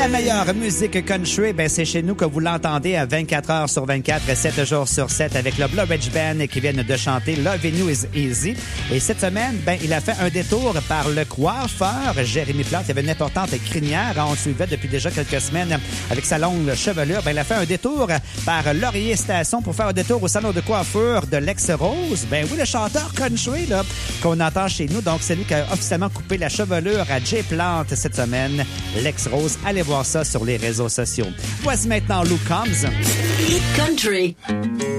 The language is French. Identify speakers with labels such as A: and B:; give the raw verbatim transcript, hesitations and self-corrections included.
A: La meilleure musique country, ben c'est chez nous que vous l'entendez à vingt-quatre heures sur vingt-quatre et sept jours sur sept avec le Blue Ridge Band qui viennent de chanter Loving You Is Easy. Et cette semaine, ben il a fait un détour par le coiffeur Jérémy Plante. Il avait une importante crinière. On le suivait depuis déjà quelques semaines avec sa longue chevelure. Ben il a fait un détour par Laurier Station pour faire un détour au salon de coiffure de Lex-Rose. Ben oui, le chanteur country là qu'on entend chez nous. Donc, c'est lui qui a officiellement coupé la chevelure à Jay Plante cette semaine. Lex-Rose, allez voir ça sur les réseaux sociaux. Voici maintenant Luke Combs.
B: Hit Country.